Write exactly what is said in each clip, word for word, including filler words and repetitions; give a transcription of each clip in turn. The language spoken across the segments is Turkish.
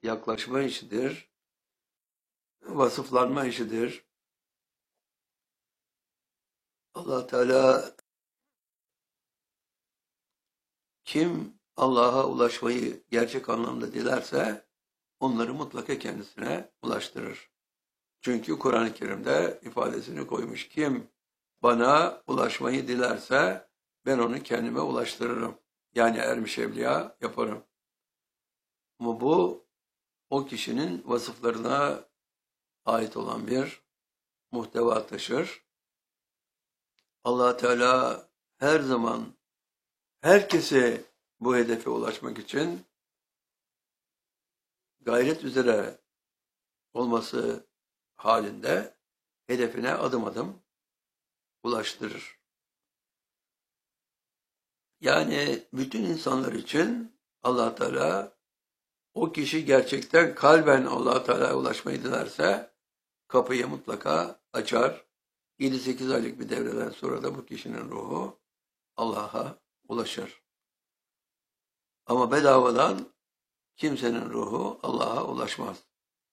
yaklaşma işidir, vasıflanma işidir. Allah Teala kim Allah'a ulaşmayı gerçek anlamda dilerse onları mutlaka kendisine ulaştırır. Çünkü Kur'an-ı Kerim'de ifadesini koymuş. Kim bana ulaşmayı dilerse ben onu kendime ulaştırırım. Yani ermiş evliya yaparım. Ama bu o kişinin vasıflarına ait olan bir muhteva taşır. Allah Teala her zaman herkese bu hedefe ulaşmak için gayret üzere olması halinde hedefine adım adım ulaştırır. Yani bütün insanlar için Allah Teala o kişi gerçekten kalben Allah Teala'ya ulaşmayı dilerse kapıyı mutlaka açar. yedi sekiz aylık bir devreden sonra da bu kişinin ruhu Allah'a ulaşır. Ama bedavadan kimsenin ruhu Allah'a ulaşmaz.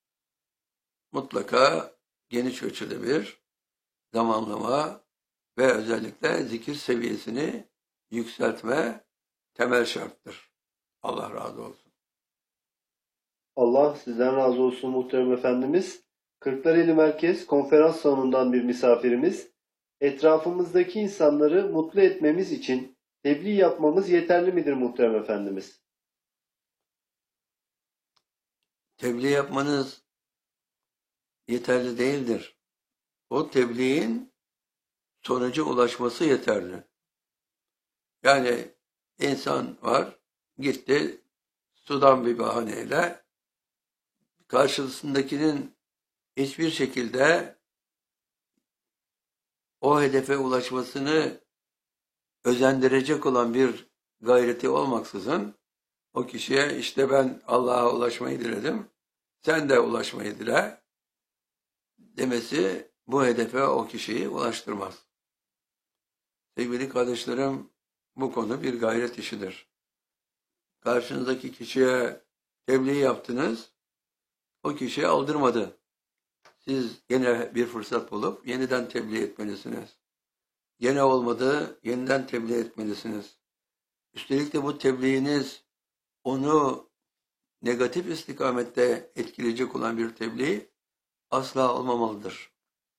Mutlaka geniş ölçüde bir zamanlama ve özellikle zikir seviyesini yükseltme temel şarttır. Allah razı olsun. Allah sizden razı olsun muhterem efendimiz. Kırklareli Merkez Konferans Salonu'ndan bir misafirimiz. Etrafımızdaki insanları mutlu etmemiz için tebliğ yapmamız yeterli midir muhterem efendimiz? Tebliğ yapmanız yeterli değildir. O tebliğin sonuca ulaşması yeterli. Yani insan var, gitti sudan bir bahaneyle karşısındakinin hiçbir şekilde o hedefe ulaşmasını özendirecek olan bir gayreti olmaksızın o kişiye işte ben Allah'a ulaşmayı diledim, sen de ulaşmayı dile demesi bu hedefe o kişiyi ulaştırmaz. Sevgili kardeşlerim, bu konu bir gayret işidir. Karşınızdaki kişiye tebliğ yaptınız, o kişiye aldırmadı. Siz gene bir fırsat bulup yeniden tebliğ etmelisiniz. Gene olmadı, yeniden tebliğ etmelisiniz. Üstelik de bu tebliğiniz onu negatif istikamette etkileyecek olan bir tebliğ asla olmamalıdır.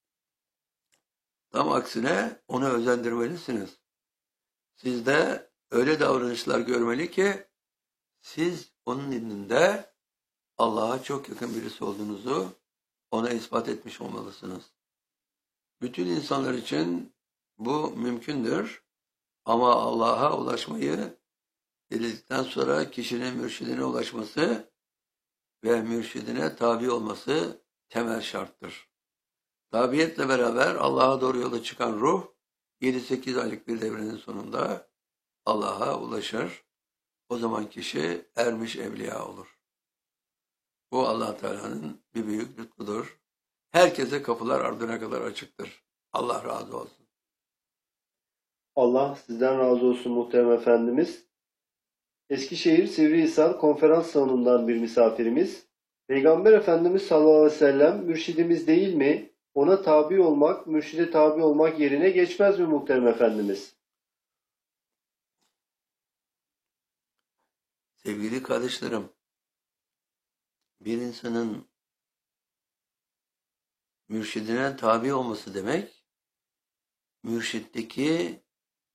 Tam aksine onu özendirmelisiniz. Sizde öyle davranışlar görmeli ki siz onun indinde Allah'a çok yakın birisi olduğunuzu ona ispat etmiş olmalısınız. Bütün insanlar için bu mümkündür ama Allah'a ulaşmayı diledikten sonra kişinin mürşidine ulaşması ve mürşidine tabi olması temel şarttır. Tabiyetle beraber Allah'a doğru yola çıkan ruh yedi sekiz aylık bir devrenin sonunda Allah'a ulaşır. O zaman kişi ermiş evliya olur. Bu Allah Teala'nın bir büyük lütfudur. Herkese kapılar ardına kadar açıktır. Allah razı olsun. Allah sizden razı olsun muhterem efendimiz. Eskişehir Sivrihisar Konferans Salonu'ndan bir misafirimiz. Peygamber Efendimiz sallallahu aleyhi ve sellem mürşidimiz değil mi? Ona tabi olmak, mürşide tabi olmak yerine geçmez mi muhterem efendimiz? Sevgili kardeşlerim, bir insanın mürşidine tabi olması demek, mürşitteki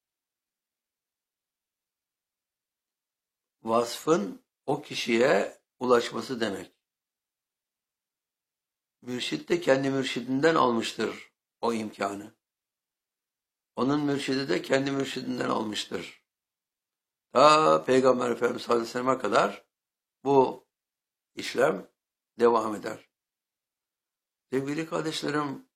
vasfın o kişiye ulaşması demek. Mürşit de kendi mürşidinden almıştır o imkanı. Onun mürşidi de kendi mürşidinden almıştır. Ta Peygamber Efendimiz sallallahu aleyhi ve sellem'e kadar bu işlem devam eder. Sevgili kardeşlerim,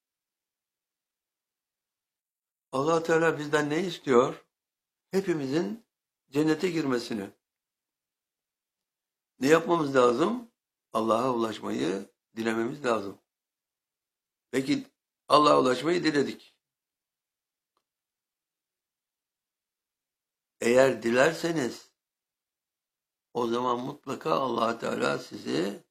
Allah Teala bizden ne istiyor? Hepimizin cennete girmesini. Ne yapmamız lazım? Allah'a ulaşmayı dilememiz lazım. Peki Allah'a ulaşmayı diledik. Eğer dilerseniz o zaman mutlaka Allah Teala sizi